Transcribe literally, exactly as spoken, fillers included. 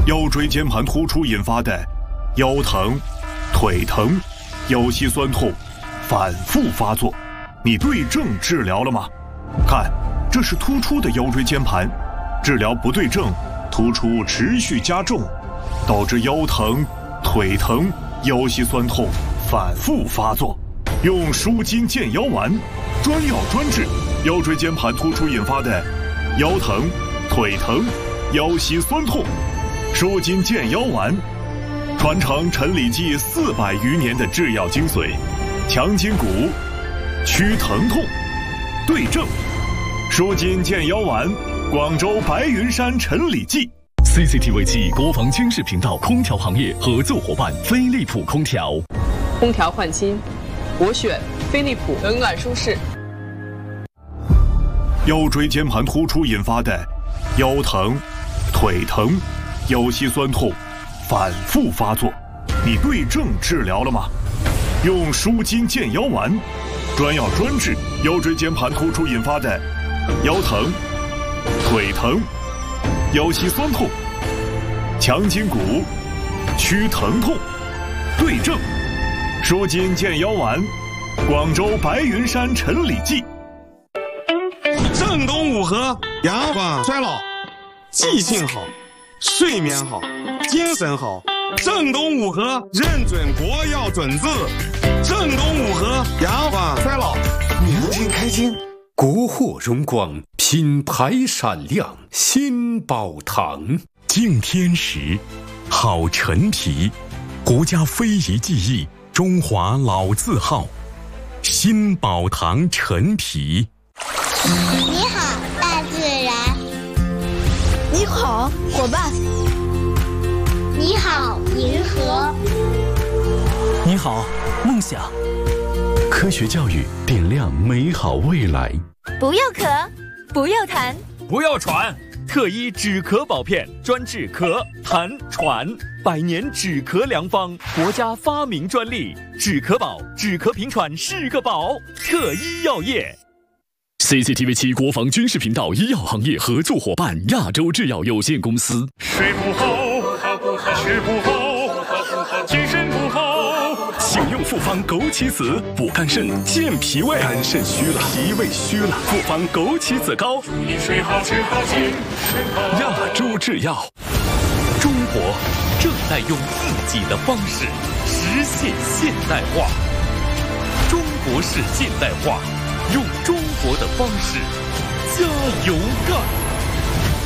腰椎间盘突出引发的腰疼、腿疼、腰膝酸痛反复发作，你对症治疗了吗？看，这是突出的腰椎间盘，治疗不对症，突出持续加重，导致腰疼、腿疼、腰膝酸痛反复发作。用舒筋健腰丸，专药专治腰椎间盘突出引发的腰疼、腿疼、腰膝酸痛。舒筋健腰丸，传承陈李济四百余年的制药精髓，强筋骨，祛疼痛，对症。舒筋健腰丸，广州白云山陈李济。 C C T V 七国防军事频道空调行业合作伙伴飞利浦空调。 空调换新，我选飞利浦，冷暖舒适。 腰椎间盘突出引发的腰疼、腿疼、腰膝酸痛反复发作，你对症治疗了吗？用舒筋健腰丸，专药专治腰椎间盘突出引发的腰疼、腿疼、腰膝酸痛，强筋骨，祛疼痛，对症。舒筋健腰丸，广州白云山陈李济。 正东五合，阳光衰老，记性好，睡眠好，精神好。正东五合认准国药准字。正东五合，阳光衰老，年轻开心。 国货荣光，品牌闪亮，新宝堂。 敬天时，好陈皮，国家非遗技艺，中华老字号，新宝堂陈皮。 你好，大自然。 你好，伙伴。 你好，银河。 你好，梦想。 科学教育点亮美好未来。 不要咳，不要痰， 不要喘。特医止咳宝片，专治咳、痰、喘，百年止咳良方，国家发明专利。止咳宝，止咳平喘是个宝。特医药业。 C C T V 七国防军事频道医药行业合作伙伴亚洲制药有限公司。 睡不好，好不好？吃不好，好不好？精神不好。 请用复方枸杞子，补肝肾、健脾胃。肝肾虚了，脾胃虚了，复方枸杞子膏。 注意睡好，吃好，精神好。 亚洲制药。 中国正在用自己的方式实现现代化。中国式现代化。用中国的方式加油干！